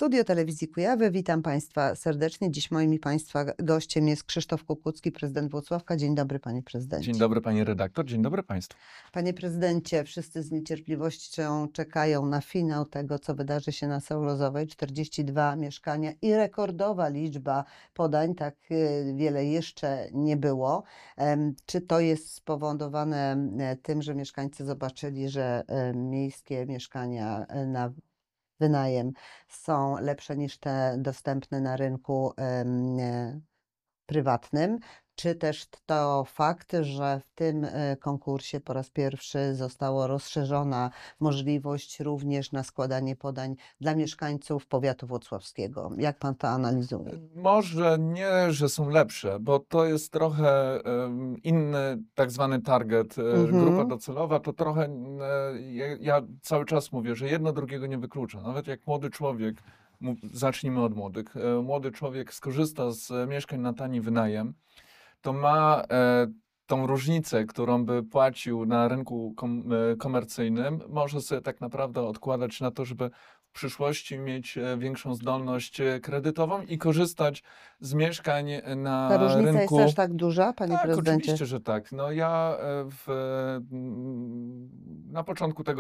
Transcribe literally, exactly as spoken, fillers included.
Studio Telewizji Kujawy. Witam Państwa serdecznie. Dziś moim i Państwa gościem jest Krzysztof Kukucki, prezydent Włocławka. Dzień dobry, panie prezydencie. Dzień dobry, pani redaktor. Dzień dobry państwu. Panie prezydencie, wszyscy z niecierpliwością czekają na finał tego, co wydarzy się na Saulozowej. czterdzieści dwa mieszkania i rekordowa liczba podań. Tak wiele jeszcze nie było. Czy to jest spowodowane tym, że mieszkańcy zobaczyli, że miejskie mieszkania na wynajem są lepsze niż te dostępne na rynku em, e, prywatnym, czy też to fakt, że w tym e, konkursie po raz pierwszy została rozszerzona możliwość również na składanie podań dla mieszkańców powiatu włocławskiego. Jak pan to analizuje? Może nie, że są lepsze, bo to jest trochę um, inny tak zwany target, Mhm. grupa docelowa, to trochę, e, ja, ja cały czas mówię, że jedno drugiego nie wyklucza. Nawet jak młody człowiek, mów- zacznijmy od młodych, e, młody człowiek skorzysta z mieszkań na tani wynajem, to ma e, tą różnicę, którą by płacił na rynku kom, e, komercyjnym, może sobie tak naprawdę odkładać na to, żeby w przyszłości mieć e, większą zdolność e, kredytową i korzystać z mieszkań na Ta różnica rynku. jest aż tak duża, panie Tak, prezydencie? oczywiście, że tak. No ja e, w, m, na początku tego